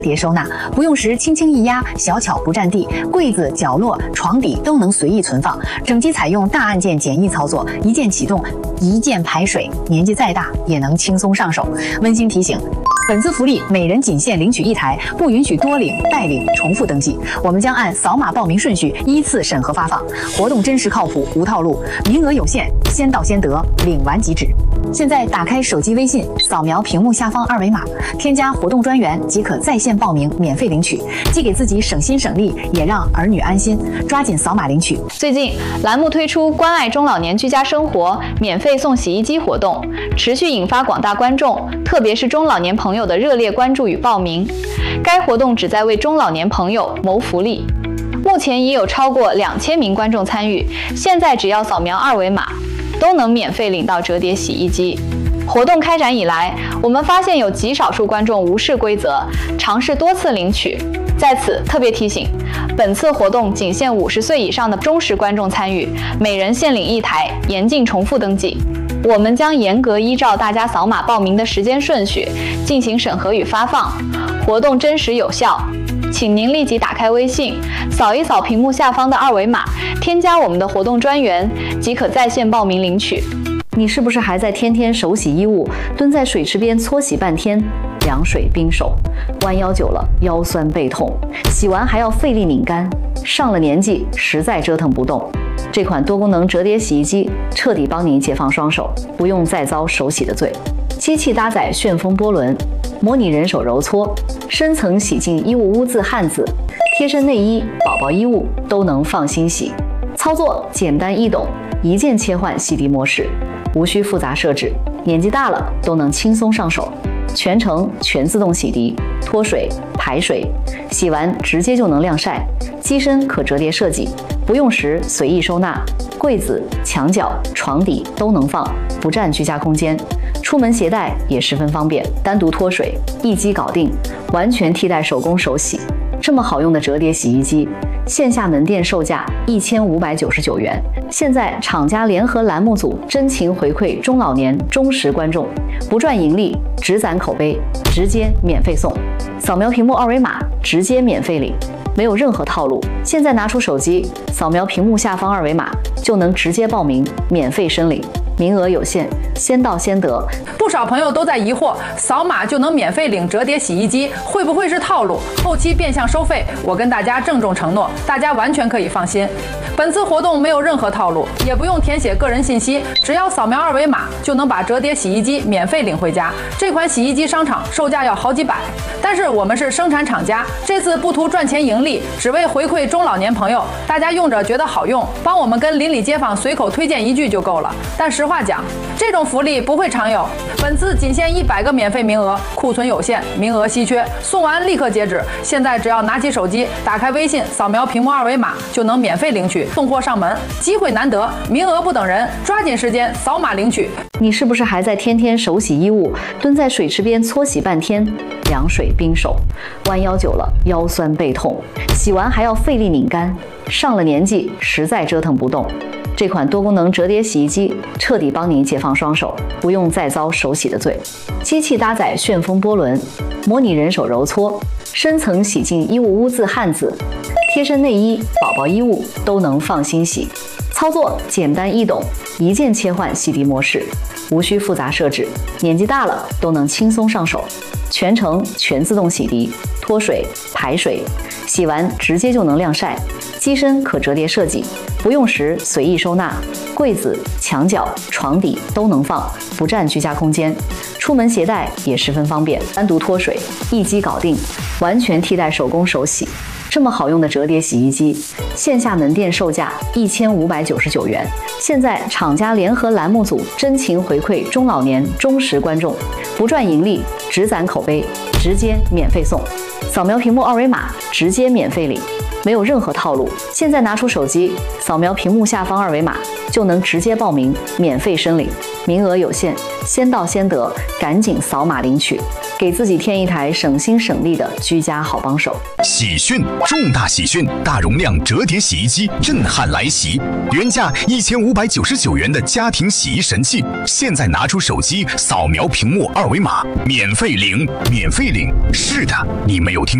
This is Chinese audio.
叠收纳，不用时轻轻一压，小巧不占地，柜子、角落、床底都能随意存放。整机采用大按键简易操作，一键启动，一键排水，年纪再大也能轻松上手。温馨提醒：本次福利每人仅限领取1台，不允许多领、代领、重复登记。我们将按扫码报名顺序依次审核发放。活动真实靠谱，无套路，名额有限，先到先得，领完即止。现在打开手机微信，扫描屏幕下方2维码，添加活动专员即可在线报名，免费领取，既给自己省心省力，也让儿女安心。抓紧扫码领取。 最近，栏目推出关爱中老年居家生活免费送洗衣机活动，持续引发广大观众，特别是中老年朋友的热烈关注与报名。该活动旨在为中老年朋友谋福利。目前已有超过2000名观众参与，现在只要扫描2维码，都能免费领到折叠洗衣机。活动开展以来，我们发现有极少数观众无视规则，尝试多次领取。在此特别提醒，本次活动仅限50岁以上的忠实观众参与，每人限领1台，严禁重复登记。我们将严格依照大家扫码报名的时间顺序进行审核与发放，活动真实有效。请您立即打开微信，扫一扫屏幕下方的2维码，添加我们的活动专员，即可在线报名领取。 你是不是还在天天手洗衣物，蹲在水池边搓洗半天，凉水冰手，弯腰久了腰酸背痛，洗完还要费力拧干，上了年纪实在折腾不动。这款多功能折叠洗衣机彻底帮你解放双手，不用再遭手洗的罪。机器搭载旋风波轮，模拟人手揉搓，深层洗净衣物污渍汗渍，贴身内衣、宝宝衣物都能放心洗。操作简单易懂，一键切换洗涤模式，无需复杂设置，年纪大了都能轻松上手。全程全自动洗涤、脱水、排水，洗完直接就能晾晒。机身可折叠设计，不用时随意收纳，柜子、墙角、床底都能放，不占居家空间。出门携带也十分方便，单独脱水，一机搞定，完全替代手工手洗。这么好用的折叠洗衣机，线下门店售价1599元，现在厂家联合栏目组真情回馈中老年忠实观众，不赚盈利，只攒口碑，直接免费送。扫描屏幕2维码，直接免费领，没有任何套路。现在拿出手机，扫描屏幕下方2维码，就能直接报名，免费申领。名额有限，先到先得。 不少朋友都在疑惑，扫码就能免费领折叠洗衣机，会不会是套路？后期变相收费？我跟大家郑重承诺，大家完全可以放心。本次活动没有任何套路，也不用填写个人信息，只要扫描2维码就能把折叠洗衣机免费领回家。这款洗衣机商场售价要好几百，但是我们是生产厂家，这次不图赚钱盈利，只为回馈中老年朋友，大家用着觉得好用，帮我们跟邻里街坊随口推荐一句就够了。但实话讲，这种福利不会常有，本次仅限100个免费名额，库存有限，名额稀缺，送完立刻截止。现在只要拿起手机，打开微信，扫描屏幕2维码，就能免费领取，送货上门。机会难得，名额不等人，抓紧时间扫码领取。 你是不是还在天天手洗衣物，蹲在水池边搓洗半天，凉水冰手，弯腰久了腰酸背痛，洗完还要费力拧干，上了年纪实在折腾不动。这款多功能折叠洗衣机彻底帮你解放双手，不用再遭手洗的罪。机器搭载旋风波轮，模拟人手揉搓，深层洗净衣物污渍汗渍，贴身内衣、宝宝衣物都能放心洗。操作简单易懂，一键切换洗涤模式，无需复杂设置，年纪大了都能轻松上手。全程全自动洗涤、脱水、排水，洗完直接就能晾晒。机身可折叠设计，不用时随意收纳，柜子、墙角、床底都能放，不占居家空间。出门携带也十分方便，单独脱水，一机搞定，完全替代手工手洗。这么好用的折叠洗衣机，线下门店售价1599元，现在厂家联合栏目组真情回馈中老年忠实观众，不赚盈利，只攒口碑，直接免费送。扫描屏幕2维码，直接免费领。 没有任何套路。现在拿出手机，扫描屏幕下方二维码，就能直接报名，免费申领，名额有限，先到先得，赶紧扫码领取，给自己添一台省心省力的居家好帮手。 喜讯！重大喜讯！大容量折叠洗衣机震撼来袭，原价1599元的家庭洗衣神器，现在拿出手机扫描屏幕二维码，免费领，免费领。是的，你没有听